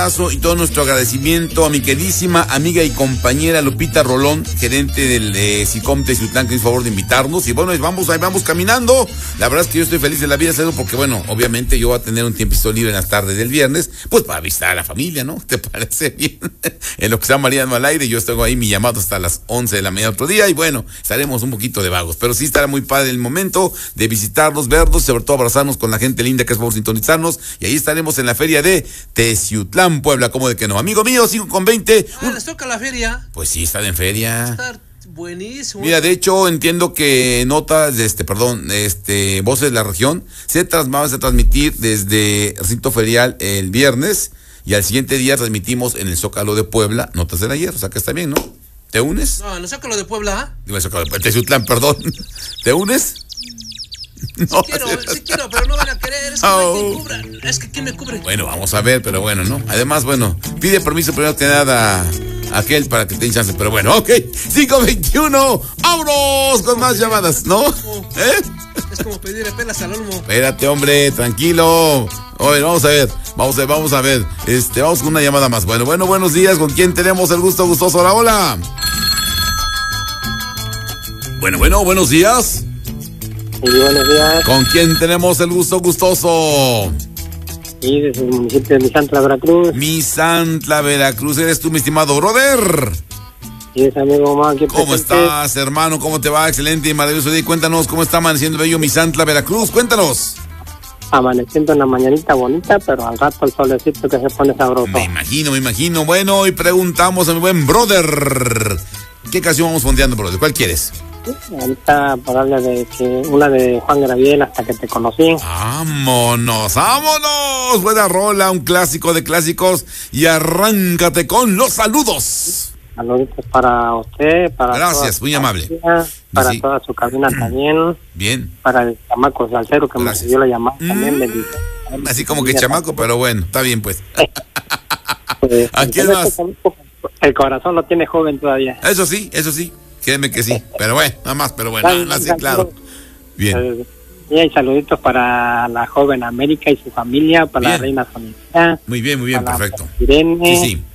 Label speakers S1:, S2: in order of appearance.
S1: Y todo nuestro agradecimiento a mi queridísima amiga y compañera Lupita Rolón, gerente del SICOM Teciutlán, que hizo favor de invitarnos. Y bueno, ahí vamos caminando. La verdad es que yo estoy feliz de la vida de hacerlo porque, bueno, obviamente yo voy a tener un tiempito libre en las tardes del viernes, pues para visitar a la familia, ¿no? ¿Te parece bien? En lo que está Mariano al aire, yo tengo ahí mi llamado hasta las 11 de la mañana otro día y bueno, estaremos un poquito de vagos. Pero sí estará muy padre el momento de visitarlos, verlos, sobre todo abrazarnos con la gente linda que es por sintonizarnos. Y ahí estaremos en la feria de Teciutlán, Puebla, ¿cómo de que no? Amigo mío, 5:20.
S2: Les toca la feria.
S1: Pues sí, están en feria.
S2: Está buenísimo.
S1: Mira, de hecho, entiendo que notas, Voces de la Región, vamos a transmitir desde Recinto Ferial el viernes y al siguiente día transmitimos en el Zócalo de Puebla, Notas del Ayer, o sea que está bien, ¿no? ¿Te unes?
S2: No, en el Zócalo de Puebla.
S1: Digo, el Zócalo de Puebla, Teciutlán, perdón. ¿Te unes?
S2: No, sí quiero, pero no van a querer. Es que no hay quien cubra. Es que ¿quién me cubre?
S1: Bueno, vamos a ver, pero bueno, ¿no? Además, bueno, pide permiso primero que nada a aquel para que tenga chance. Pero bueno, ok. 5:21. ¡Vámonos con más llamadas! ¿No?
S2: Es como pedirle pelas al olmo.
S1: Espérate, hombre, tranquilo. Oye, vamos a ver. Vamos con una llamada más. Bueno, buenos días. ¿Con quién tenemos el gusto gustoso? Hola. Bueno, buenos días.
S3: Sí, buenos días.
S1: ¿Con quién tenemos el gusto gustoso?
S3: Sí, desde el municipio de Misantla, Veracruz.
S1: Misantla, Veracruz. ¿Eres tú, mi estimado brother?
S3: Sí, es amigo Omar.
S1: ¿Cómo estás, hermano? ¿Cómo te va? Excelente y maravilloso día. Cuéntanos cómo está amaneciendo bello Misantla, Veracruz. Cuéntanos.
S3: Amaneciendo una mañanita bonita, pero al rato el solecito que se pone sabroso.
S1: Me imagino. Bueno, y preguntamos a mi buen brother. ¿Qué canción vamos fondeando, brother? ¿Cuál quieres?
S3: Ahorita para darle una de Juan Gabriel, Hasta que te conocí.
S1: ¡Vámonos! Buena rola, un clásico de clásicos. Y arráncate con los saludos.
S3: Saluditos para usted, para
S1: gracias, muy amable.
S3: Para toda su cabina también.
S1: Bien.
S3: Para el chamaco salsero que me dio la llamada también.
S1: Así como que chamaco, pero bueno, está bien pues. ¿A quién más?
S3: El corazón lo tiene joven todavía.
S1: Eso sí. Créeme que sí, pero bueno, nada más, pero bueno, así claro. Bien.
S3: Y hay saluditos para la joven América y su familia, para la reina Sonia.
S1: Muy bien, perfecto.
S3: Irene,
S1: sí.